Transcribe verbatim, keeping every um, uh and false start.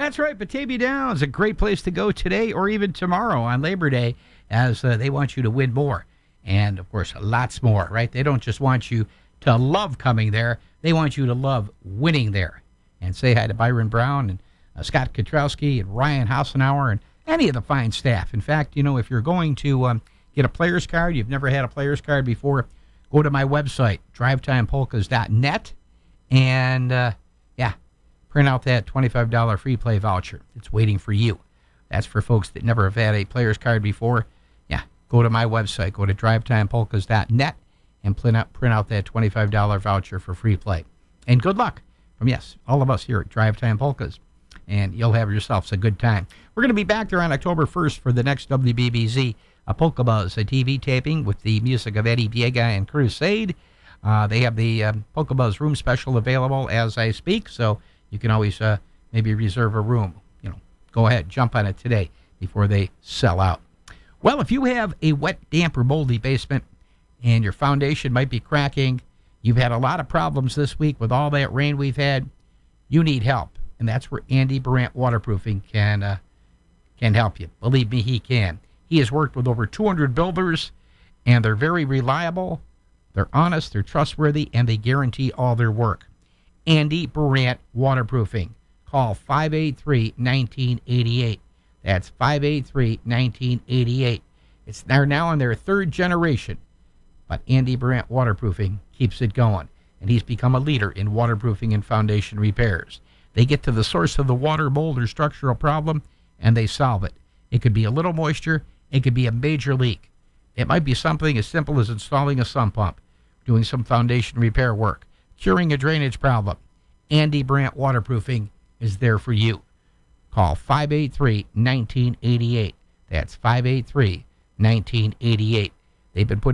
That's right. Batavia Downs, a great place to go today or even tomorrow on Labor Day, as uh, they want you to win more. And, of course, lots more, right? They don't just want you to love coming there. They want you to love winning there. And say hi to Byron Brown and uh, Scott Kotrowski and Ryan Hassenauer and any of the fine staff. In fact, you know, if you're going to um, get a player's card, you've never had a player's card before, go to my website, drive time polkas dot net, and, uh, yeah, print out that twenty-five dollars free play voucher. It's waiting for you. That's for folks that never have had a player's card before. Yeah, go to my website, go to drive time polkas dot net, and print out, print out that twenty-five dollars voucher for free play. And good luck from, yes, all of us here at Drive Time Polkas. And you'll have yourselves a good time. We're going to be back there on October first for the next W B B Z, a Polka Buzz, a T V taping with the music of Eddie Biega and Crusade. Uh, they have the um, Polka Buzz room special available as I speak, so you can always uh, maybe reserve a room. You know, go ahead, jump on it today before they sell out. Well, if you have a wet, damp, or moldy basement and your foundation might be cracking, you've had a lot of problems this week with all that rain we've had, you need help. And that's where Andy Brandt Waterproofing can uh, can help you. Believe me, he can. He has worked with over two hundred builders, and they're very reliable, they're honest, they're trustworthy, and they guarantee all their work. Andy Brandt Waterproofing. Call five eight three, one nine eight eight. That's five eight three, one nine eight eight. It's they're now in their third generation, but Andy Brandt Waterproofing keeps it going, and he's become a leader in waterproofing and foundation repairs. They get to the source of the water, mold, or structural problem, and they solve it. It could be a little moisture. It could be a major leak. It might be something as simple as installing a sump pump, doing some foundation repair work, curing a drainage problem. Andy Brandt Waterproofing is there for you. Call five eight three, one nine eight eight. That's five eight three, one nine eight eight. They've been putting